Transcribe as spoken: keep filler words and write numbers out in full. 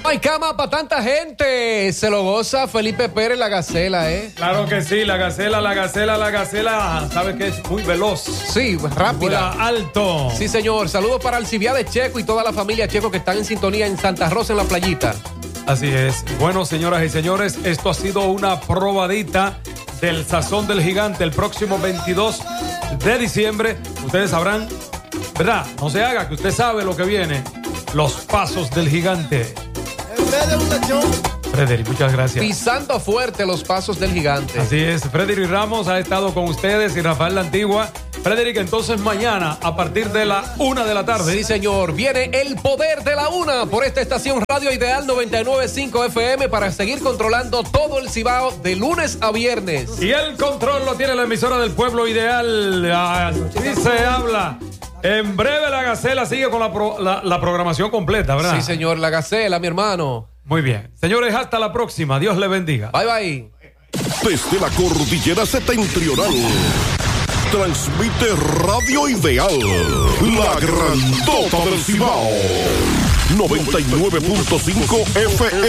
hay cama para tanta gente. Se lo goza Felipe Pérez, la gacela, ¿eh? Claro que sí, la gacela, la gacela, la gacela. ¿Sabe que es muy veloz? Sí, rápida. Vuela alto. Sí, señor. Saludos para Alcibiades Checo y toda la familia Checo que están en sintonía en Santa Rosa, en la playita. Así es. Bueno, señoras y señores, esto ha sido una probadita del Sazón del Gigante. El próximo veintidós de diciembre, ustedes sabrán, ¿verdad? No se haga, que usted sabe lo que viene. Los pasos del gigante. Frederick, muchas gracias. Pisando fuerte los pasos del gigante. Así es, Frederick Ramos ha estado con ustedes y Rafael La Antigua. Frederick, entonces mañana a partir de la una de la tarde. Sí, señor, viene el poder de la una por esta estación Radio Ideal noventa y nueve punto cinco F M para seguir controlando todo el Cibao de lunes a viernes. Y el control lo tiene la emisora del pueblo ideal. Así se habla. En breve la Gacela sigue con la, pro, la, la programación completa, ¿verdad? Sí, señor, la Gacela, mi hermano. Muy bien. Señores, hasta la próxima. Dios le bendiga. Bye, bye. Desde la cordillera septentrional, transmite Radio Ideal, la grandota del Cibao, noventa y nueve punto cinco F M.